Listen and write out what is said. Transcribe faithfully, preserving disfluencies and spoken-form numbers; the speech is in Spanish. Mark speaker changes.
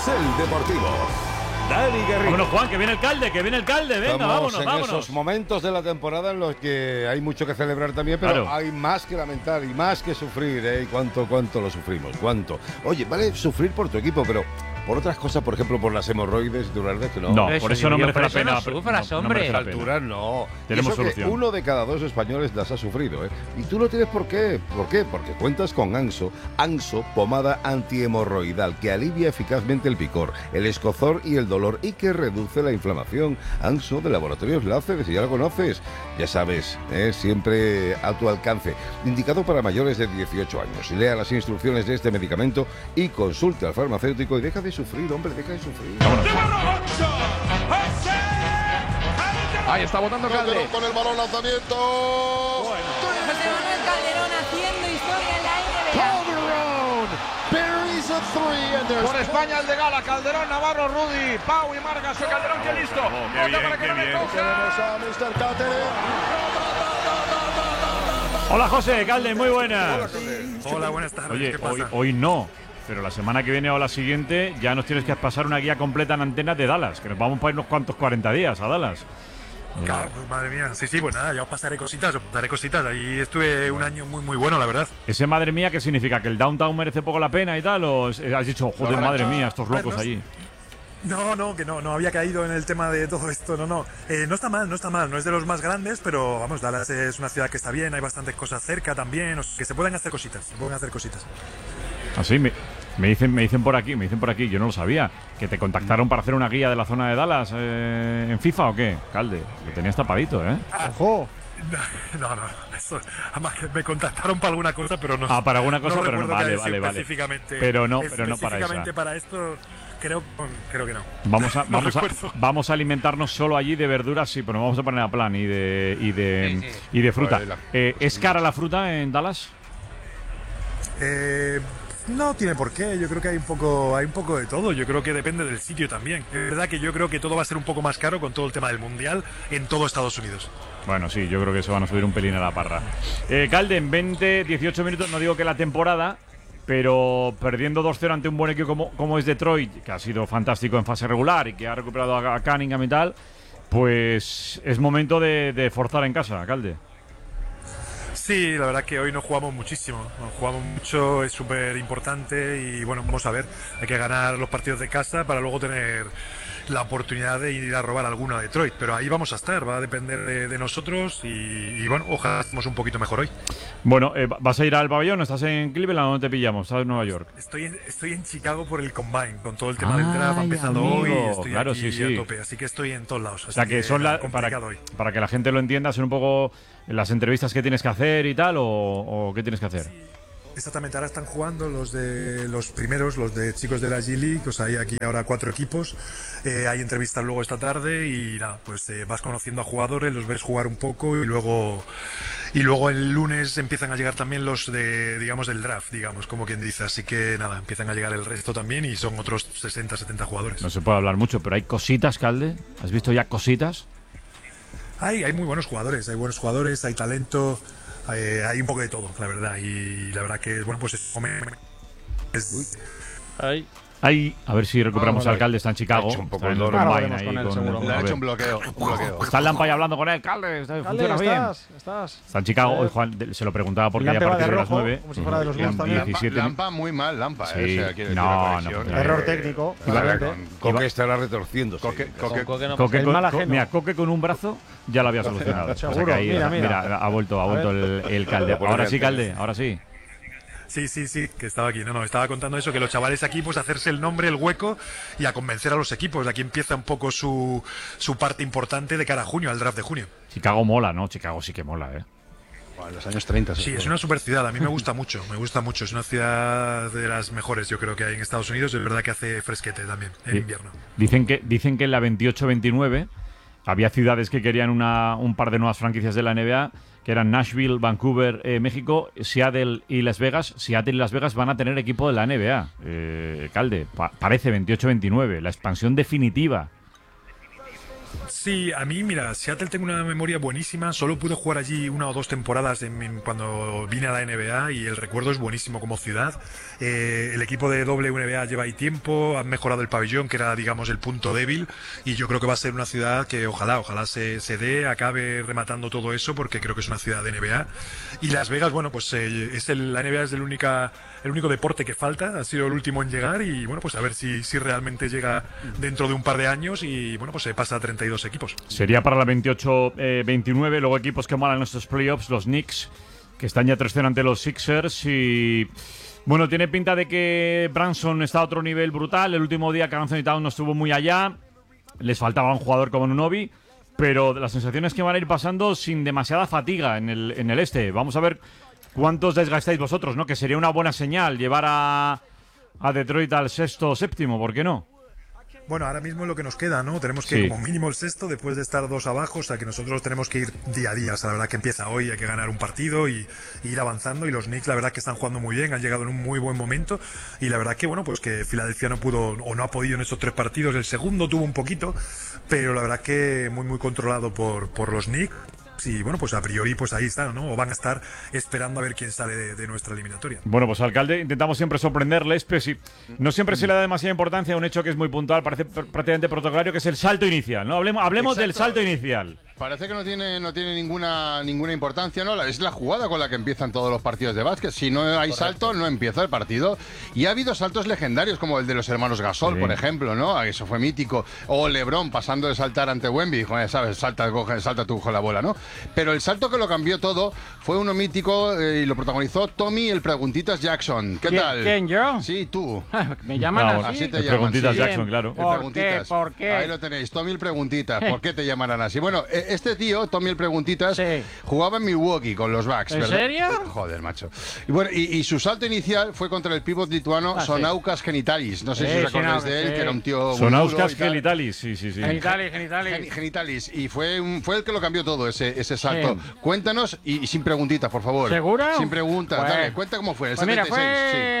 Speaker 1: Carrusel Deportivo. Dani Garrido.
Speaker 2: Vámonos, Juan, que viene el calde, que viene el calde. Venga,
Speaker 3: Estamos
Speaker 2: vámonos,
Speaker 3: en
Speaker 2: vámonos.
Speaker 3: esos momentos de la temporada en los que hay mucho que celebrar también, pero
Speaker 2: Claro.
Speaker 3: hay más que lamentar y más que sufrir, ¿eh? Y cuánto, cuánto lo sufrimos, cuánto. Oye, vale sufrir por tu equipo, pero por otras cosas, por ejemplo, por las hemorroides, tú verdad que no.
Speaker 2: No,
Speaker 4: Eso,
Speaker 2: por eso no
Speaker 4: yo,
Speaker 2: merece
Speaker 4: por
Speaker 2: la
Speaker 4: eso
Speaker 2: pena.
Speaker 4: no sufras,
Speaker 2: no, no
Speaker 4: hombre.
Speaker 2: merece
Speaker 3: A
Speaker 2: la pena.
Speaker 3: alturas no.
Speaker 2: Tenemos
Speaker 3: Y eso que
Speaker 2: solución.
Speaker 3: uno de cada dos españoles las ha sufrido, ¿eh? Y tú no tienes por qué. ¿Por qué? Porque cuentas con Anso. Anso, pomada antihemorroidal, que alivia eficazmente el picor, el escozor y el dolor y que reduce la inflamación. Anso de Laboratorios Láceres, si ya lo conoces. Ya sabes, ¿eh? Siempre a tu alcance. Indicado para mayores de dieciocho años. Lea las instrucciones de este medicamento y consulte al farmacéutico y deja de sufrir, hombre, deja de sufrir.
Speaker 5: Ahí está botando Calde.
Speaker 3: Con el balón lanzamiento.
Speaker 6: José Manuel Calderón haciendo historia en la N B A.
Speaker 5: Por España el de Gala, Calderón, Navarro, Rudy, Pau y Margas, Calderón, que listo.
Speaker 2: qué
Speaker 5: Toca
Speaker 2: bien,
Speaker 5: para que
Speaker 2: qué
Speaker 5: no le
Speaker 2: bien.
Speaker 5: coja.
Speaker 2: Hola, José, calde, muy buenas.
Speaker 7: Hola, buenas tardes.
Speaker 2: Oye,
Speaker 7: ¿Qué
Speaker 2: hoy,
Speaker 7: pasa?
Speaker 2: hoy no, pero la semana que viene o la siguiente ya nos tienes que pasar una guía completa en antena de Dallas, que nos vamos para ir unos cuantos cuarenta días a Dallas.
Speaker 7: Claro, pues, madre mía. Sí, sí, pues nada, ya os pasaré cositas, os pasaré cositas. Ahí estuve un año muy, muy bueno, la verdad.
Speaker 2: Ese madre mía, ¿qué significa? ¿Que el downtown merece poco la pena y tal? ¿O has dicho, joder, madre mía, estos locos allí?
Speaker 7: No, no, que no, no había caído en el tema de todo esto, no, no. Eh, no está mal, no está mal, no es de los más grandes, pero vamos, Dallas es una ciudad que está bien, hay bastantes cosas cerca también, o sea, que se pueden hacer cositas, se pueden hacer cositas.
Speaker 2: Así me, me dicen, me dicen por aquí, me dicen por aquí, yo no lo sabía, que te contactaron para hacer una guía de la zona de Dallas eh, en FIFA o qué, Calde, lo tenías tapadito, ¿eh?
Speaker 7: ¡Ojo! No, no, no, eso, además que me contactaron para alguna cosa, pero no.
Speaker 2: Ah, para alguna cosa,
Speaker 7: no
Speaker 2: pero no,
Speaker 7: recuerdo
Speaker 2: vale,
Speaker 7: qué
Speaker 2: vale, vale.
Speaker 7: específicamente.
Speaker 2: Pero no, pero no para
Speaker 7: Específicamente
Speaker 2: esa.
Speaker 7: para esto, creo, creo que no.
Speaker 2: Vamos a,
Speaker 7: No
Speaker 2: vamos, a,
Speaker 7: recuerdo.
Speaker 2: vamos a alimentarnos solo allí de verduras, sí, pero nos vamos a poner a plan y de y de,
Speaker 4: Sí, sí.
Speaker 2: y de fruta.
Speaker 3: Vale, la-
Speaker 2: Eh, ¿Es cara la fruta en Dallas?
Speaker 7: Eh, no tiene por qué, yo creo que hay un poco hay un poco de todo, yo creo que depende del sitio también. Es verdad que yo creo que todo va a ser un poco más caro con todo el tema del mundial en todo Estados Unidos.
Speaker 2: Bueno, sí, yo creo que se van a subir un pelín a la parra. Eh, Calde, en veinte, dieciocho minutos, no digo que la temporada, pero perdiendo dos cero ante un buen equipo como, como es Detroit, que ha sido fantástico en fase regular y que ha recuperado a, a Cunningham y tal, pues es momento de, de forzar en casa, Calde.
Speaker 7: Sí, la verdad que hoy no jugamos muchísimo, no jugamos mucho, es súper importante y bueno, vamos a ver, hay que ganar los partidos de casa para luego tener la oportunidad de ir a robar alguno a Detroit, pero ahí vamos a estar, va a depender de, de nosotros y, y bueno, ojalá estemos un poquito mejor hoy.
Speaker 2: Bueno, eh, ¿vas a ir al pabellón? ¿Estás en Cleveland o dónde te pillamos? ¿Estás en Nueva York?
Speaker 7: Estoy en, estoy en Chicago por el Combine, con todo el tema
Speaker 2: Ay,
Speaker 7: del draft, ha empezado
Speaker 2: amigo,
Speaker 7: hoy y estoy
Speaker 2: claro,
Speaker 7: aquí
Speaker 2: sí, sí.
Speaker 7: a tope, así que estoy en todos lados.
Speaker 2: O sea,
Speaker 7: así
Speaker 2: que son la, para,
Speaker 7: complicado hoy.
Speaker 2: para que la gente lo entienda, son un poco las entrevistas que tienes que hacer y tal, o, o qué tienes que hacer.
Speaker 7: Exactamente, ahora están jugando los de los primeros, los de chicos de la G League, o sea, hay aquí ahora cuatro equipos, eh, hay entrevistas luego esta tarde y nada, pues eh, vas conociendo a jugadores, los ves jugar un poco y luego y luego el lunes empiezan a llegar también los de, digamos, del draft, digamos, como quien dice, así que nada, empiezan a llegar el resto también y son otros sesenta, setenta jugadores.
Speaker 2: No se puede hablar mucho, pero hay cositas, Calde. ¿Has visto ya cositas?
Speaker 7: Hay, hay muy buenos jugadores, hay buenos jugadores, hay talento, hay, hay un poco de todo, la verdad, y la verdad que, bueno, pues es... es
Speaker 4: Ay.
Speaker 2: Hay, a ver si recuperamos
Speaker 3: Vamos a
Speaker 2: al
Speaker 3: ver.
Speaker 2: Calde, está en Chicago.
Speaker 3: Ha hecho un poco
Speaker 2: está en
Speaker 3: el
Speaker 2: el
Speaker 3: dolor.
Speaker 2: combine
Speaker 8: Ahora
Speaker 2: ahí
Speaker 8: veremos con él,
Speaker 2: con-
Speaker 8: seguro.
Speaker 2: a
Speaker 3: Le ha
Speaker 2: ver.
Speaker 3: hecho un bloqueo, un bloqueo.
Speaker 2: Está el Lampa ahí hablando con él, Calde, está,
Speaker 8: Calde,
Speaker 2: funciona bien.
Speaker 8: estás, estás.
Speaker 2: Está en Chicago,
Speaker 8: Eh,
Speaker 2: hoy Juan de- se lo preguntaba porque
Speaker 8: Lampa
Speaker 2: ya a
Speaker 8: va de
Speaker 2: partir de las
Speaker 8: rojo,
Speaker 2: nueve.
Speaker 8: como si fuera de los
Speaker 2: quedan
Speaker 8: Bulls también.
Speaker 2: diecisiete
Speaker 3: Lampa muy mal, Lampa,
Speaker 2: Sí.
Speaker 3: eh, o sea, quiere decir,
Speaker 2: No,
Speaker 3: la
Speaker 2: no,
Speaker 3: conexión,
Speaker 2: no,
Speaker 3: eh,
Speaker 8: Error técnico,
Speaker 3: Iba
Speaker 8: claramente.
Speaker 3: con Coque estará retorciéndose.
Speaker 5: Coque,
Speaker 4: Con
Speaker 5: Coque,
Speaker 4: Coque no
Speaker 2: Coque
Speaker 8: El
Speaker 2: con,
Speaker 8: mal
Speaker 2: co-
Speaker 8: ajeno.
Speaker 2: mira, Coque con un brazo ya lo había solucionado. O sea que
Speaker 8: Seguro,
Speaker 2: ahí,
Speaker 8: mira, mira.
Speaker 2: ha vuelto, ha
Speaker 8: A
Speaker 2: vuelto
Speaker 8: ver.
Speaker 2: el, el Calde.
Speaker 3: Por
Speaker 2: Ahora sí,
Speaker 3: delante.
Speaker 2: Calde, ahora sí.
Speaker 7: Sí, sí, sí, que estaba aquí. No, no, estaba contando eso, que los chavales aquí, pues hacerse el nombre, el hueco y a convencer a los equipos. Aquí empieza un poco su, su parte importante de cara a junio, al draft de junio.
Speaker 2: Chicago mola, ¿no? Chicago sí que mola, ¿eh?
Speaker 3: En los años treinta.
Speaker 7: Sí, es una super ciudad. A mí me gusta mucho, me gusta mucho. Es una ciudad de las mejores, yo creo que hay en Estados Unidos. Es verdad que hace fresquete también, en
Speaker 2: Sí.
Speaker 7: invierno.
Speaker 2: Dicen que, dicen que en la veintiocho veintinueve había ciudades que querían una, un par de nuevas franquicias de la N B A, que eran Nashville, Vancouver, eh, México, Seattle y Las Vegas. Seattle y Las Vegas van a tener equipo de la N B A. Eh, Calde, pa- parece veintiocho veintinueve, la expansión definitiva.
Speaker 7: Sí, a mí, mira, Seattle tengo una memoria buenísima. Solo pude jugar allí una o dos temporadas en, en, cuando vine a la N B A y el recuerdo es buenísimo como ciudad. Eh, el equipo de W N B A lleva ahí tiempo, han mejorado el pabellón, que era, digamos, el punto débil, y yo creo que va a ser una ciudad que ojalá, ojalá se, se dé, acabe rematando todo eso, porque creo que es una ciudad de N B A. Y Las Vegas, bueno, pues eh, es el, la N B A es el, única, el único deporte que falta, ha sido el último en llegar, y bueno, pues a ver si, si realmente llega dentro de un par de años y bueno, pues se pasa a treinta y dos equipos.
Speaker 2: Sería para la veintiocho veintinueve, luego equipos que molan nuestros playoffs, los Knicks, que están ya tres cero ante los Sixers y... Bueno, tiene pinta de que Branson está a otro nivel brutal. El último día que Anthony Towns no estuvo muy allá, les faltaba un jugador como Nunobi, pero las sensaciones que van a ir pasando sin demasiada fatiga en el, en el este. Vamos a ver cuántos desgastáis vosotros, ¿no? Que sería una buena señal llevar a, a Detroit al sexto o séptimo, ¿por qué no?
Speaker 7: Bueno, ahora mismo es lo que nos queda, ¿no? Tenemos que
Speaker 2: Sí.
Speaker 7: ir como mínimo el sexto después de estar dos abajo, o sea que nosotros tenemos que ir día a día. O sea, la verdad que empieza hoy, hay que ganar un partido y, y ir avanzando. Y los Knicks, la verdad que están jugando muy bien, han llegado en un muy buen momento. Y la verdad que, bueno, pues que Filadelfia no pudo o no ha podido en estos tres partidos. El segundo tuvo un poquito, pero la verdad que muy, muy controlado por, por los Knicks. Y bueno, pues a priori pues ahí están, ¿no? O van a estar esperando a ver quién sale de, de nuestra eliminatoria.
Speaker 2: Bueno, pues alcalde, intentamos siempre sorprenderles, pero sí, no siempre se le da demasiada importancia a un hecho que es muy puntual, parece pr- prácticamente protocolario, que es el salto inicial, ¿no? Hablemos, hablemos del
Speaker 4: Exacto.
Speaker 2: salto inicial.
Speaker 4: Parece que no tiene, no tiene ninguna, ninguna importancia, ¿no? Es la jugada con la que empiezan todos los partidos de básquet. Si no hay salto, no empieza el partido. Y ha habido saltos legendarios, como el de los hermanos Gasol,
Speaker 2: Sí.
Speaker 4: por ejemplo, ¿no? Eso fue mítico. O LeBron pasando de saltar ante Wemby, dijo, eh, ¿sabes? Salta, coge, salta tú con la bola, ¿no? Pero el salto que lo cambió todo fue uno mítico eh, y lo protagonizó Tommy el Preguntitas Jackson. ¿Qué
Speaker 8: ¿Quién-
Speaker 4: tal?
Speaker 8: quién, yo?
Speaker 4: Sí, tú.
Speaker 8: Me llaman
Speaker 2: Vamos,
Speaker 8: así.
Speaker 4: así te
Speaker 2: el
Speaker 4: llaman,
Speaker 2: Preguntitas
Speaker 4: sí.
Speaker 2: Jackson, claro.
Speaker 4: El
Speaker 8: ¿Por qué?
Speaker 4: Preguntitas.
Speaker 8: ¿Por qué?
Speaker 4: Ahí lo tenéis, Tommy el Preguntitas. ¿Por qué te llamarán así? Bueno, eh, este tío, Tommy el Preguntitas,
Speaker 8: Sí.
Speaker 4: jugaba en Milwaukee con los Bucks.
Speaker 8: ¿En
Speaker 4: ¿verdad?
Speaker 8: serio?
Speaker 4: Joder, macho. Y bueno, y, y su salto inicial fue contra el pívot lituano
Speaker 8: Ah, sí.
Speaker 4: Sonaukas Genitalis. No sé
Speaker 8: Sí,
Speaker 4: si os acordáis
Speaker 8: sí,
Speaker 4: de él,
Speaker 8: sí.
Speaker 4: que era un tío muy
Speaker 2: Sonauskas
Speaker 4: duro y tal.
Speaker 2: genitalis, sí, sí, sí.
Speaker 8: Genitales,
Speaker 4: Gen-
Speaker 8: genitales.
Speaker 4: Genitalis. Y fue, un- fue el que lo cambió todo, ese, ese salto.
Speaker 8: Sí.
Speaker 4: Cuéntanos, y, y sin preguntitas, por favor.
Speaker 8: ¿Seguro?
Speaker 4: Sin preguntas,
Speaker 8: Pues-
Speaker 4: dale, cuenta cómo fue. El
Speaker 8: Pues mira,
Speaker 4: setenta y seis,
Speaker 8: fue